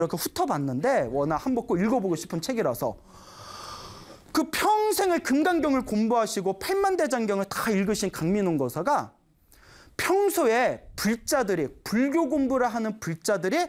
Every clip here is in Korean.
이렇게 훑어봤는데 워낙 한번 꼭 읽어보고 싶은 책이라서 그 평생을 금강경을 공부하시고 팔만대장경을 다 읽으신 강민홍 거사가 평소에 불자들이 불교 공부를 하는 불자들이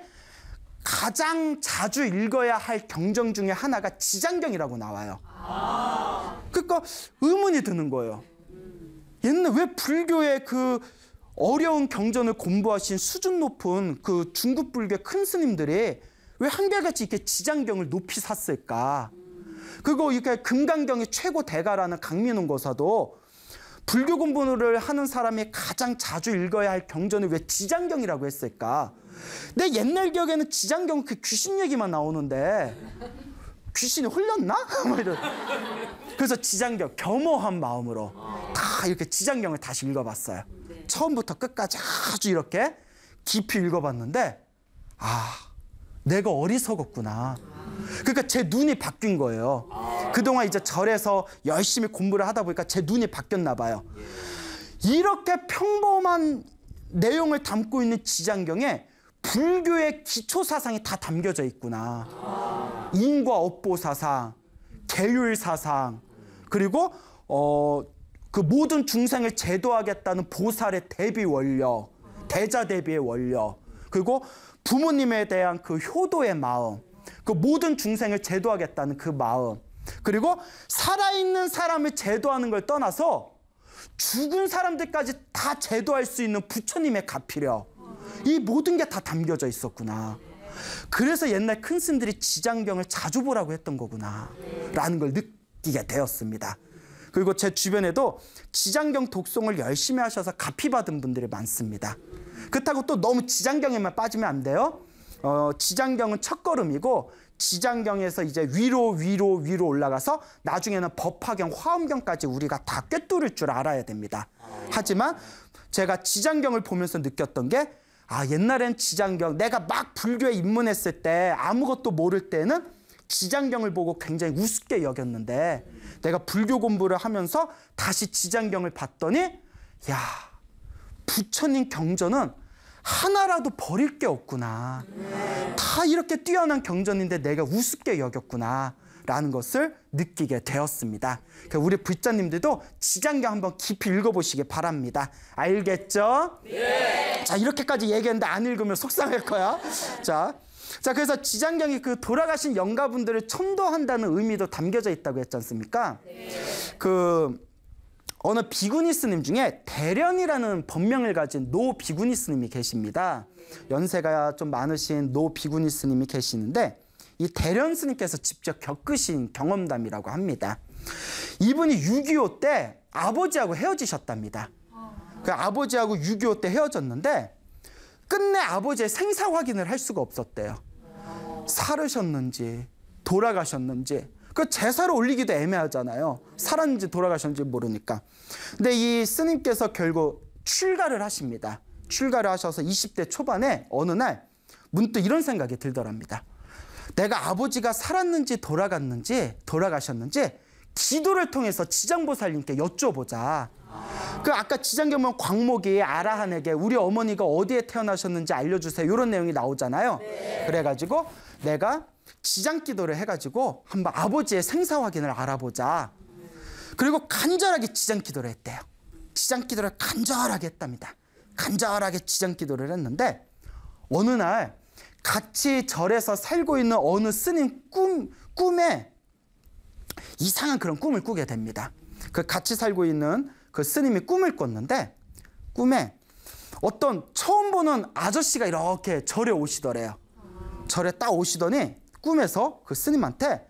가장 자주 읽어야 할 경전 중에 하나가 지장경이라고 나와요. 그러니까 의문이 드는 거예요. 옛날 왜 불교의 그 어려운 경전을 공부하신 수준 높은 그 중국 불교의 큰 스님들이 왜 한결같이 이렇게 지장경을 높이 샀을까? 그리고 이렇게 금강경이 최고 대가라는 강민홍 거사도 불교 공부를 하는 사람이 가장 자주 읽어야 할 경전을 왜 지장경이라고 했을까? 내 옛날 기억에는 지장경 그 귀신 얘기만 나오는데 귀신이 홀렸나? 그래서 지장경 겸허한 마음으로 다 이렇게 지장경을 다시 읽어봤어요. 처음부터 끝까지 아주 이렇게 깊이 읽어봤는데 내가 어리석었구나. 그러니까 제 눈이 바뀐 거예요. 그동안 이제 절에서 열심히 공부를 하다 보니까 제 눈이 바뀌었나 봐요. 이렇게 평범한 내용을 담고 있는 지장경에 불교의 기초 사상이 다 담겨져 있구나. 인과 업보 사상, 계율 사상, 그리고 그 모든 중생을 제도하겠다는 보살의 대비 원력, 대자 대비의 원력, 그리고 부모님에 대한 그 효도의 마음, 그 모든 중생을 제도하겠다는 그 마음, 그리고 살아있는 사람을 제도하는 걸 떠나서 죽은 사람들까지 다 제도할 수 있는 부처님의 가피력, 이 모든 게 다 담겨져 있었구나. 그래서 옛날 큰 스님들이 지장경을 자주 보라고 했던 거구나 라는 걸 느끼게 되었습니다. 그리고 제 주변에도 지장경 독송을 열심히 하셔서 가피 받은 분들이 많습니다. 그렇다고 또 너무 지장경에만 빠지면 안 돼요. 지장경은 첫걸음이고 지장경에서 이제 위로 올라가서 나중에는 법화경, 화엄경까지 우리가 다 꿰뚫을 줄 알아야 됩니다. 하지만 제가 지장경을 보면서 느꼈던 게 옛날엔 지장경, 내가 막 불교에 입문했을 때 아무것도 모를 때는 지장경을 보고 굉장히 우습게 여겼는데 내가 불교 공부를 하면서 다시 지장경을 봤더니 부처님 경전은 하나라도 버릴 게 없구나. 다 이렇게 뛰어난 경전인데 내가 우습게 여겼구나 라는 것을 느끼게 되었습니다. 우리 불자님들도 지장경 한번 깊이 읽어보시기 바랍니다. 알겠죠? 네. 자, 이렇게까지 얘기했는데 안 읽으면 속상할 거야. 자, 그래서 지장경이 그 돌아가신 영가분들을 천도한다는 의미도 담겨져 있다고 했지 않습니까? 네. 어느 비구니 스님 중에 대련이라는 법명을 가진 노 비구니 스님이 계십니다. 연세가 좀 많으신 노 비구니 스님이 계시는데 이 대련 스님께서 직접 겪으신 경험담이라고 합니다. 이분이 6.25 때 아버지하고 헤어지셨답니다. 그 아버지하고 6.25 때 헤어졌는데 끝내 아버지의 생사 확인을 할 수가 없었대요. 살으셨는지 돌아가셨는지. 그 제사를 올리기도 애매하잖아요. 살았는지 돌아가셨는지 모르니까. 근데 이 스님께서 결국 출가를 하십니다. 출가를 하셔서 20대 초반에 어느 날 문득 이런 생각이 들더랍니다. 내가 아버지가 살았는지 돌아가셨는지 기도를 통해서 지장보살님께 여쭤보자. 그 아까 지장경면 광목이 아라한에게 우리 어머니가 어디에 태어나셨는지 알려주세요. 이런 내용이 나오잖아요. 네. 그래가지고 내가 지장기도를 해가지고 한번 아버지의 생사 확인을 알아보자. 그리고 간절하게 지장기도를 했대요. 지장기도를 간절하게 했답니다. 간절하게 지장기도를 했는데 어느 날 같이 절에서 살고 있는 어느 스님 꿈에 이상한 그런 꿈을 꾸게 됩니다. 그 같이 살고 있는 그 스님이 꿈을 꿨는데 꿈에 어떤 처음 보는 아저씨가 이렇게 절에 오시더래요. 절에 딱 오시더니 꿈에서 그 스님한테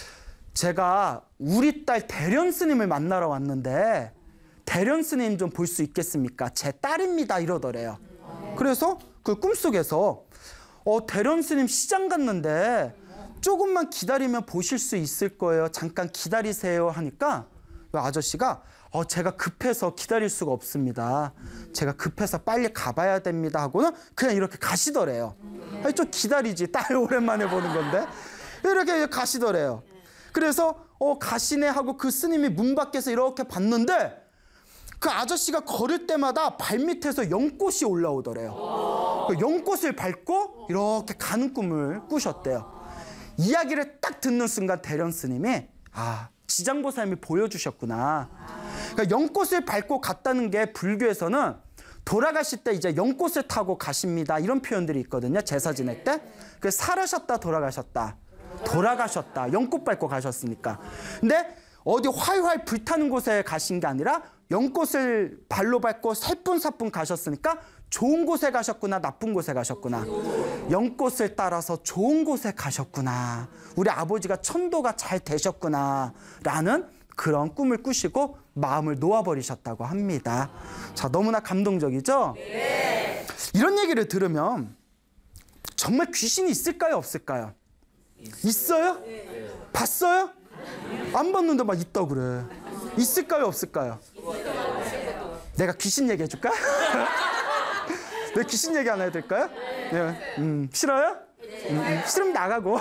제가 우리 딸 대련 스님을 만나러 왔는데 대련 스님 좀 볼 수 있겠습니까? 제 딸입니다 이러더래요. 그래서 그 꿈속에서 대련 스님 시장 갔는데 조금만 기다리면 보실 수 있을 거예요. 잠깐 기다리세요 하니까 그 아저씨가 제가 급해서 기다릴 수가 없습니다. 제가 급해서 빨리 가봐야 됩니다 하고는 그냥 이렇게 가시더래요. 아니, 좀 기다리지. 딸 오랜만에 보는 건데. 이렇게 가시더래요. 그래서 가시네 하고 그 스님이 문 밖에서 이렇게 봤는데 그 아저씨가 걸을 때마다 발밑에서 연꽃이 올라오더래요. 그 연꽃을 밟고 이렇게 가는 꿈을 꾸셨대요. 이야기를 딱 듣는 순간 대련 스님이 지장보살님이 보여주셨구나. 그러니까 연꽃을 밟고 갔다는 게 불교에서는 돌아가실 때 이제 연꽃을 타고 가십니다. 이런 표현들이 있거든요. 제사 지낼 때. 그래서 살으셨다 돌아가셨다. 돌아가셨다. 연꽃 밟고 가셨으니까. 근데 어디 활활 불타는 곳에 가신 게 아니라 연꽃을 발로 밟고 살뿐살뿐 가셨으니까 좋은 곳에 가셨구나, 나쁜 곳에 가셨구나. 연꽃을 따라서 좋은 곳에 가셨구나. 우리 아버지가 천도가 잘 되셨구나. 라는 그런 꿈을 꾸시고 마음을 놓아버리셨다고 합니다. 자, 너무나 감동적이죠? 네. 이런 얘기를 들으면 정말 귀신이 있을까요, 없을까요? 있어요? 네. 봤어요? 안 봤는데 막 있다 그래. 있을까요, 없을까요? 내가 귀신 얘기해 줄까? 내가 귀신 얘기 하나 해드릴까요? 네. 싫어요? 싫으면 나가고.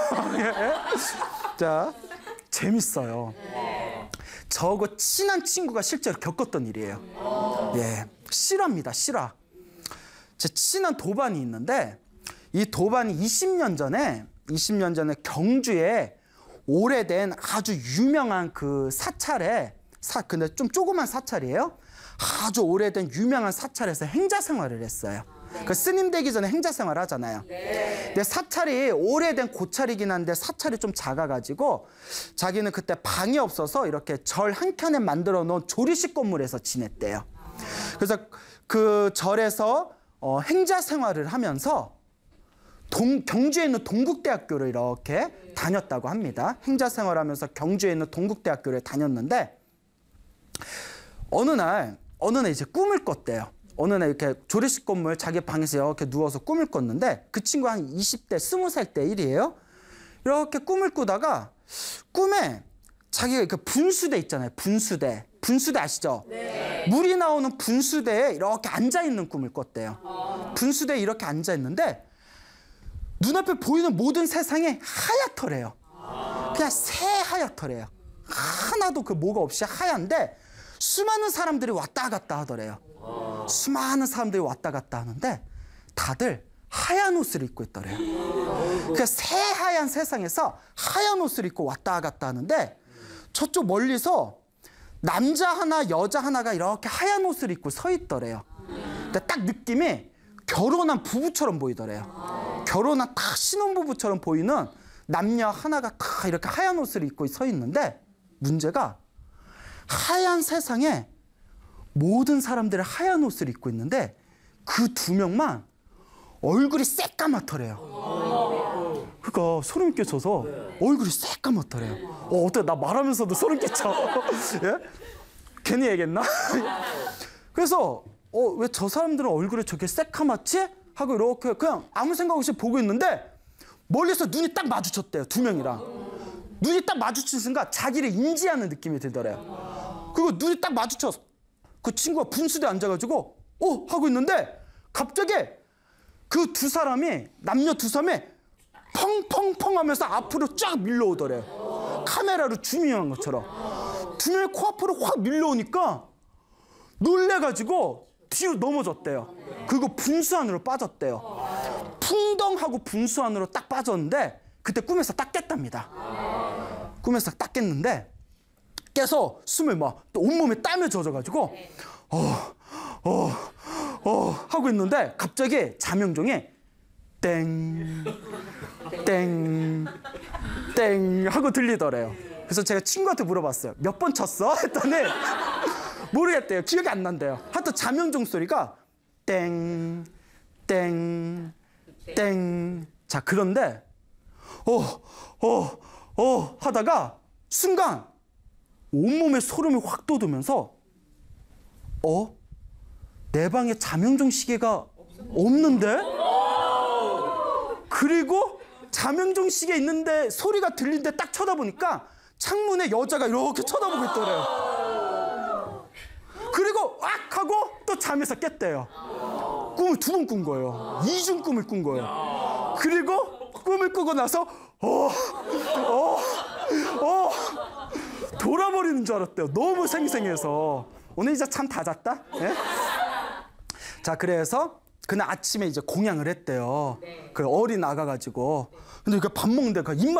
자, 재밌어요. 저하고 친한 친구가 실제로 겪었던 일이에요. 예, 실화입니다, 실화. 제 친한 도반이 있는데 이 도반이 20년 전에 경주에 오래된 아주 유명한 그 사찰에 근데 좀 조그만 사찰이에요. 아주 오래된 유명한 사찰에서 행자 생활을 했어요. 그 스님 되기 전에 행자 생활 하잖아요. 근데 사찰이 오래된 고찰이긴 한데 사찰이 좀 작아가지고 자기는 그때 방이 없어서 이렇게 절 한켠에 만들어 놓은 조리식 건물에서 지냈대요. 그래서 그 절에서 행자 생활을 하면서 경주에 있는 동국대학교를 이렇게 다녔다고 합니다. 행자 생활하면서 경주에 있는 동국대학교를 다녔는데 어느 날 이제 꿈을 꿨대요. 어느 날 이렇게 조리식 건물 자기 방에서 이렇게 누워서 꿈을 꿨는데 그 친구 한 20대, 20살 때 일이에요. 이렇게 꿈을 꾸다가 꿈에 자기가 그 분수대 있잖아요. 분수대 아시죠? 네. 물이 나오는 분수대에 이렇게 앉아있는 꿈을 꿨대요. 분수대에 이렇게 앉아있는데 눈앞에 보이는 모든 세상이 하얗더래요. 그냥 새하얗더래요. 하나도 그 뭐가 없이 하얀데 수많은 사람들이 왔다 갔다 하더래요. 수많은 사람들이 왔다 갔다 하는데 다들 하얀 옷을 입고 있더래요. 그 새하얀 세상에서 하얀 옷을 입고 왔다 갔다 하는데 저쪽 멀리서 남자 하나 여자 하나가 이렇게 하얀 옷을 입고 서 있더래요. 근데 딱 느낌이 결혼한 부부처럼 보이더래요. 결혼한 딱 신혼부부처럼 보이는 남녀 하나가 다 이렇게 하얀 옷을 입고 서 있는데 문제가 하얀 세상에 모든 사람들이 하얀 옷을 입고 있는데 그 두 명만 얼굴이 새까맣더래요. 그러니까 소름 끼쳐서 얼굴이 새까맣더래요. 어때? 나 말하면서도 소름 끼쳐. 예? 괜히 얘기했나? 그래서 왜 저 사람들은 얼굴이 저렇게 새까맣지? 하고 이렇게 그냥 아무 생각 없이 보고 있는데 멀리서 눈이 딱 마주쳤대요. 두 명이랑. 눈이 딱 마주친 순간 자기를 인지하는 느낌이 들더래요. 그리고 눈이 딱 마주쳐서 그 친구가 분수대에 앉아가지고 하고 있는데 갑자기 그 두 사람이 남녀 두 사람이 펑펑펑 하면서 앞으로 쫙 밀려오더래요. 카메라로 줌인한 것처럼. 두 명이 코앞으로 확 밀려오니까 놀래가지고 뒤로 넘어졌대요. 그리고 분수 안으로 빠졌대요. 풍덩하고 분수 안으로 딱 빠졌는데 그때 꿈에서 딱 깼답니다. 꿈에서 딱 깼는데 깨서 숨을 막 또 온몸에 땀에 젖어가지고 하고 있는데 갑자기 자명종이 땡 하고 들리더래요. 그래서 제가 친구한테 물어봤어요. 몇 번 쳤어? 했더니 모르겠대요. 기억이 안 난대요. 하여튼 자명종 소리가 땡. 자, 그런데 하다가 순간 온몸에 소름이 확 돋으면서 내 방에 자명종 시계가 없는데? 그리고 자명종 시계 있는데 소리가 들리는데 딱 쳐다보니까 창문에 여자가 이렇게 쳐다보고 있더래요. 그리고 악 하고 또 잠에서 깼대요. 꿈을 두 번 꾼 거예요. 이중 꿈을 꾼 거예요. 그리고 꿈을 꾸고 나서 돌아버리는 줄 알았대요. 너무 생생해서. 오늘 이제 잠 다 잤다? 네? 자, 그래서 그날 아침에 이제 공양을 했대요. 그 어린 아가 가지고. 근데 그 밥 먹는데 그 입맛